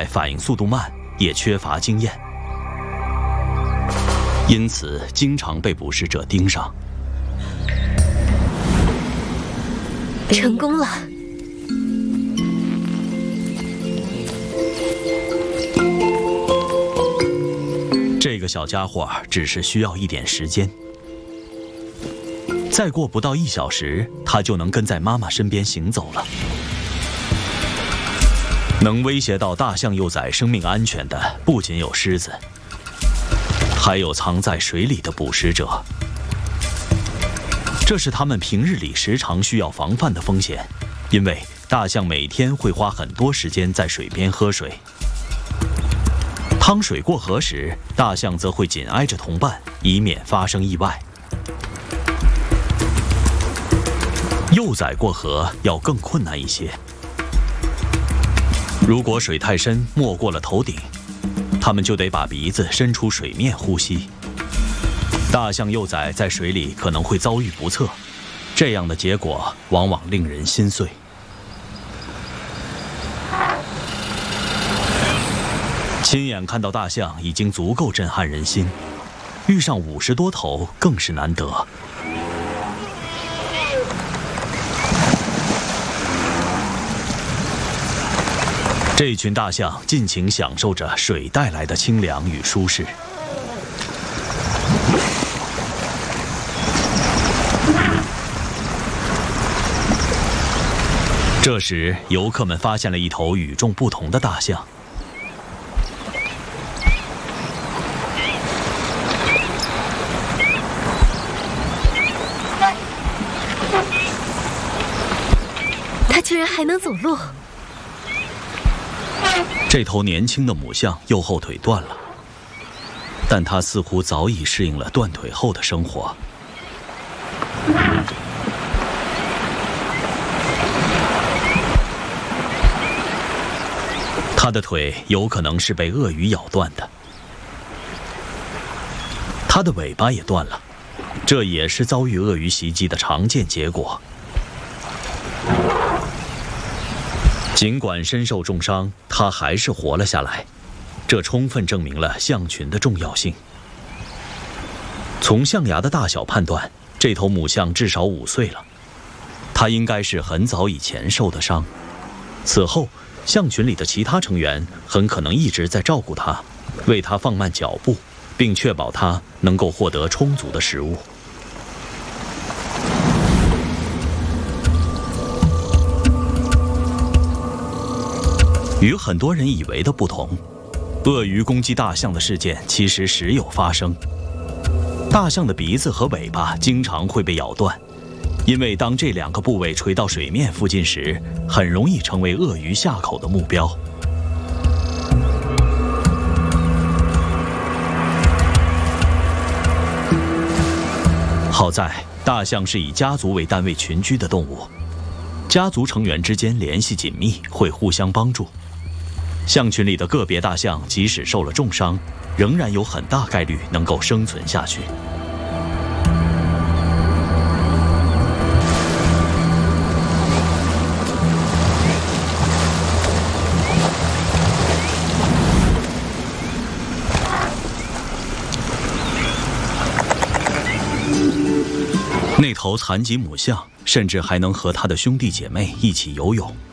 仔反应速度慢，也缺乏经验，因此经常被捕食者盯上。 成功了。 这个小家伙只是需要一点时间，再过不到1小时，他就能跟在妈妈身边行走了。能威胁到大象幼崽生命安全的，不仅有狮子，还有藏在水里的捕食者。这是他们平日里时常需要防范的风险，因为大象每天会花很多时间在水边喝水。趟水过河时，大象则会紧挨着同伴，以免发生意外。幼崽过河要更困难一些。如果水太深，没过了头顶，它们就得把鼻子伸出水面呼吸。大象幼崽在水里可能会遭遇不测，这样的结果往往令人心碎。亲眼看到大象已经足够震撼人心，遇上50多头更是难得。这群大象尽情享受着水带来的清凉与舒适。这时，游客们发现了一头与众不同的大象。 它居然还能走路！ 这头年轻的母象右后腿断了，但它似乎早已适应了断腿后的生活。它的腿有可能是被鳄鱼咬断的，它的尾巴也断了，这也是遭遇鳄鱼袭击的常见结果。尽管身受重伤，它还是活了下来，这充分证明了象群的重要性。从象牙的大小判断，这头母象至少5岁了，它应该是很早以前受的伤。此后，象群里的其他成员很可能一直在照顾它，为它放慢脚步，并确保它能够获得充足的食物。与很多人以为的不同，鳄鱼攻击大象的事件其实时有发生。大象的鼻子和尾巴经常会被咬断，因为当这2个部位垂到水面附近时，很容易成为鳄鱼下口的目标。好在，大象是以家族为单位群居的动物，家族成员之间联系紧密，会互相帮助。象群里的个别大象即使受了重伤，仍然有很大概率能够生存下去。那头残疾母象甚至还能和它的兄弟姐妹一起游泳。